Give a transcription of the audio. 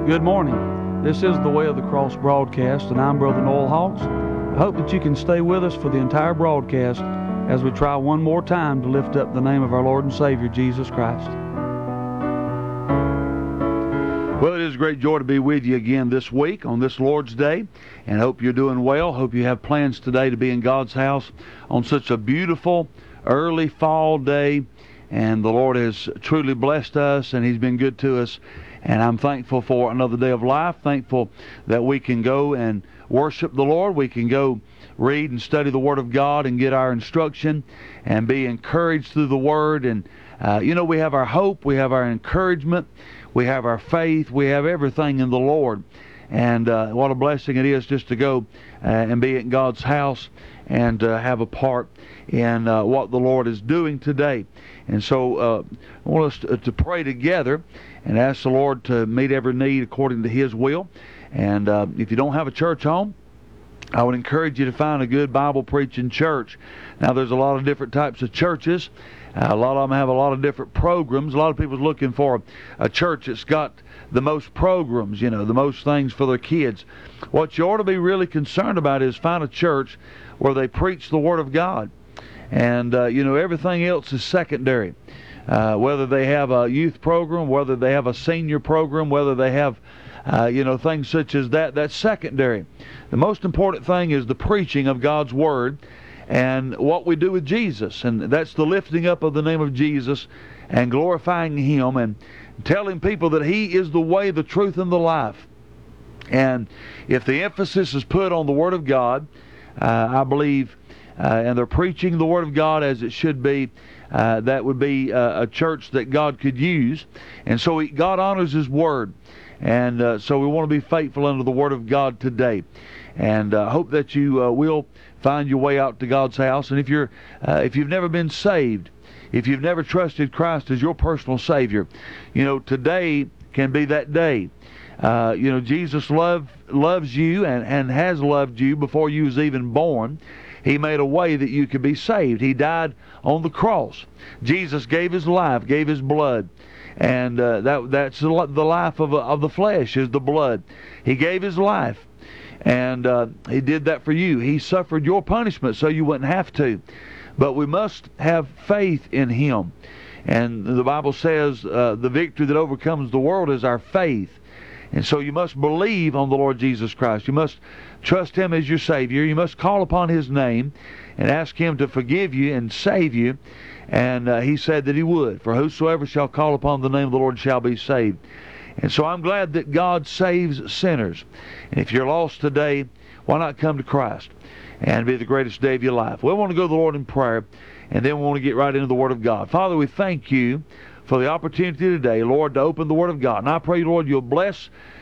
Good morning. This is the Way of the Cross broadcast, and I'm Brother Noel Hawks. I hope that you can stay with us for the entire broadcast as we try one more time to lift up the name of our Lord and Savior, Jesus Christ. Well, it is a great joy to be with you again this week on this Lord's Day, and I hope you're doing well. Hope you have plans today to be in God's house on such a beautiful early fall day, and the Lord has truly blessed us, and He's been good to us. And I'm thankful for another day of life, thankful that we can go and worship the Lord. We can go read and study the Word of God and get our instruction and be encouraged through the Word. And, we have our hope, we have our encouragement, we have our faith, we have everything in the Lord. And what a blessing it is just to go and be in God's house and have a part in what the Lord is doing today. And so I want us to pray together and ask the Lord to meet every need according to His will. And if you don't have a church home, I would encourage you to find a good Bible preaching church. Now, there's a lot of different types of churches. A lot of them have a lot of different programs. A lot of people's looking for a church that's got the most programs, the most things for their kids. What you ought to be really concerned about is find a church where they preach the Word of God. And, everything else is secondary. Whether they have a youth program, whether they have a senior program, whether they have, things such as that, that's secondary. The most important thing is the preaching of God's Word and what we do with Jesus. And that's the lifting up of the name of Jesus and glorifying Him and telling people that He is the way, the truth, and the life. And if the emphasis is put on the Word of God, I believe, and they're preaching the Word of God as it should be, that would be a church that God could use. And so God honors His Word. And so we want to be faithful unto the Word of God today. And I hope that you will find your way out to God's house. And if you've never been saved, if you've never trusted Christ as your personal Savior, today can be that day. Jesus loves you and has loved you before you was even born. He made a way that you could be saved. He died on the cross. Jesus gave His life, gave His blood. And that's the life of the flesh, is the blood. He gave His life. And He did that for you. He suffered your punishment so you wouldn't have to. But we must have faith in Him. And the Bible says the victory that overcomes the world is our faith. And so you must believe on the Lord Jesus Christ. You must trust Him as your Savior. You must call upon His name and ask Him to forgive you and save you. And He said that He would. For whosoever shall call upon the name of the Lord shall be saved. And so I'm glad that God saves sinners. And if you're lost today, why not come to Christ and be the greatest day of your life? We want to go to the Lord in prayer, and then we want to get right into the Word of God. Father, we thank You for the opportunity today, Lord, to open the Word of God. And I pray, Lord, You'll bless